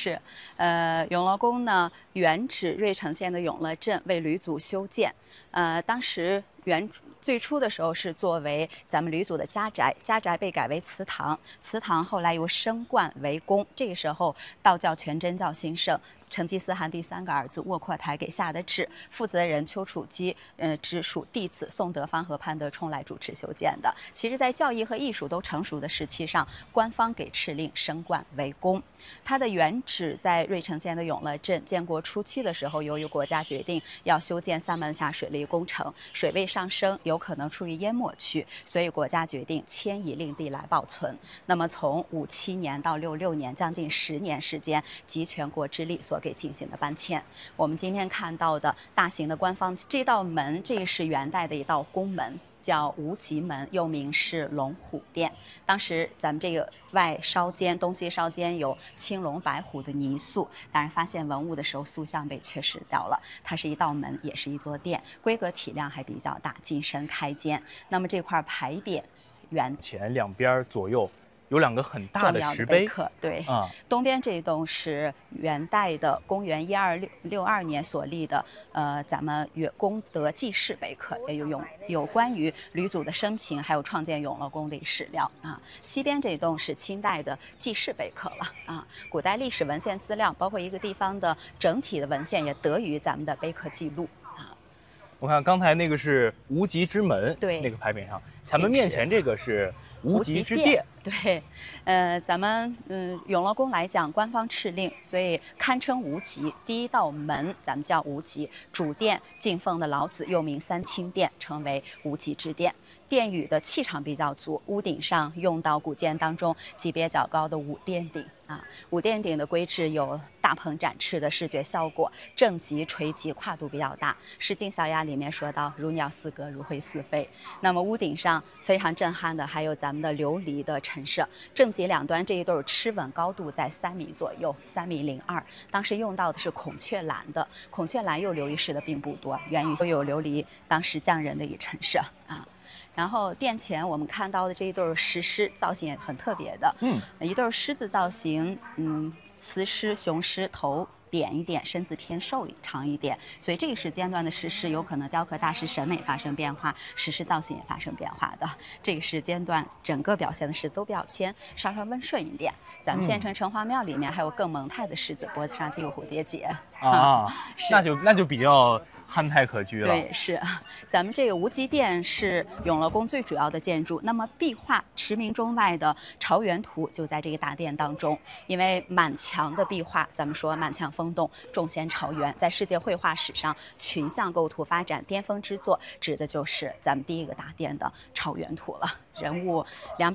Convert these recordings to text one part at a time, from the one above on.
是，永乐宫呢原址芮城县的永乐镇，为吕祖修建。当时最初的时候是作为咱们吕祖的家宅，家宅被改为祠堂，祠堂后来又升冠为宫。这个时候道教全真教兴盛。成吉思汗第3个儿子窝阔台给下的旨，负责人丘处机，直属弟子宋德芳和潘德充来主持修建的。其实，在教义和艺术都成熟的时期上，官方给敕令升冠为宫。它的原址在芮城县的永乐镇。建国初期的时候，由于国家决定要修建三门峡水利工程，水位上升，有可能处于淹没区，所以国家决定迁移另地来保存。那么，从57年到66年，将近10年时间，集全国之力所给进行的搬迁。我们今天看到的大型的官方这道门，这个是元代的一道宫门，叫无极门，又名是龙虎殿。当时咱们这个外烧间、东西烧间有青龙白虎的泥塑，当然发现文物的时候，塑像被缺失掉了。它是一道门，也是一座殿，规格体量还比较大，进深开间。那么这块牌匾前两边左右有2个很大的石碑， 对，东边这一栋是元代的，公元1262年所立的，咱们功德记事碑刻，也有关于吕祖的生平，还有创建永乐宫的史料啊。西边这一栋是清代的记事碑刻了啊，古代历史文献资料，包括一个地方的整体的文献，也得于咱们的碑刻记录啊。 我看刚才那个是无极之门， 对， 那个牌匾上，咱们面前这个是无极之殿。 对，咱们永乐宫来讲，官方敕令，所以堪称无极。第一道门咱们叫无极，主殿敬奉的老子，又名三清殿，称为无极之殿。殿宇的气场比较足，屋顶上用到古建当中级别较高的五殿顶啊。五殿顶的规制有大鹏展翅的视觉效果，正极、垂极跨度比较大。《诗经·小雅》里面说到“如鸟似歌，如灰似飞”。那么屋顶上非常震撼的还有咱们的琉璃的陈设，正极两端这一对螭吻高度在3米左右，3.02米。当时用到的是孔雀蓝的，孔雀蓝釉琉璃饰的并不多，源于有琉璃当时匠人的一陈设啊。然后殿前我们看到的这一对石狮造型也很特别的，一对狮子造型，雌狮、雄狮头扁一点，身子偏瘦长一点，所以这个时间段的石狮有可能雕刻大师审美发生变化，石狮造型也发生变化的。这个时间段整个表现的狮子都比较偏稍温顺一点。咱们县城城隍庙里面还有更蒙太的狮子，脖子上就有蝴蝶结啊，那就比较憨态可掬了。 对，是，咱们这个无极殿是永乐宫最主要的建筑。那么壁画驰名中外的朝元图就在这个大殿当中。因为满墙的壁画，咱们说满墙风动，重现朝元，在世界绘画史上群像构图发展巅峰之作，指的就是咱们第一个大殿的朝元图了。人物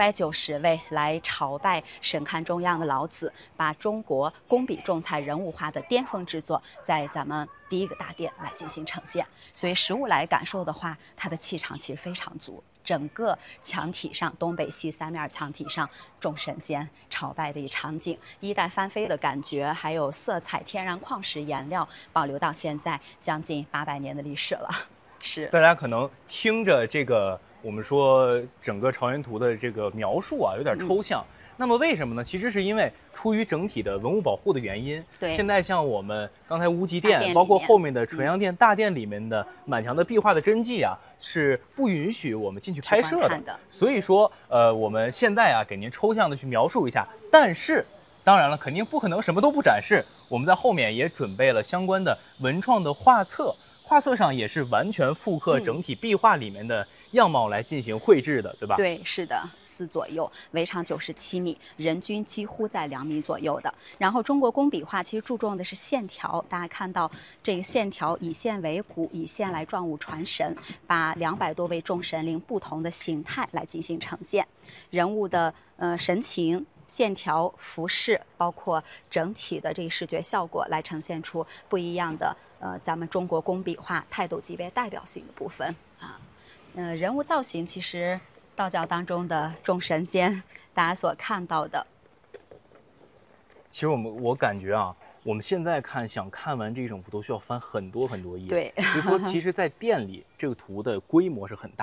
290位来朝拜审看中央的老子，把中国工笔重彩人物画的巅峰之作，在咱们第一个大殿来进行呈现。所以实物来感受的话，它的气场其实非常足。整个墙体上，东北西3面墙体上，众神仙朝拜的一场景，衣带翻飞的感觉，还有色彩、天然矿石颜料，保留到现在将近800年的历史了。是， 大家可能听着这个我们说整个朝元图的这个描述啊，有点抽象。那么为什么呢？其实是因为出于整体的文物保护的原因。 对， 现在像我们刚才无极殿，包括后面的纯阳殿大殿里面的满墙的壁画的真迹啊，是不允许我们进去拍摄的。所以说，我们现在啊，给您抽象的去描述一下。但是，当然了，肯定不可能什么都不展示。我们在后面也准备了相关的文创的画册，画册上也是完全复刻整体壁画里面的样貌来进行绘制的，对吧？ 对，是的。左右，围长97米，人均几乎在2米左右的。然后中国工笔画其实注重的是线条，大家看到这个线条以线为骨，以线来状物传神，把200多位众神灵不同的形态来进行呈现，人物的神情、线条、服饰，包括整体的这个视觉效果，来呈现出不一样的咱们中国工笔画泰斗级别代表性的部分啊。人物造型其实。道教当中的众神仙，大家所看到的， 其实我感觉啊，我们现在想看完这整幅都需要翻很多页。 对， 所以说，其实，在店里这个图的规模是很大。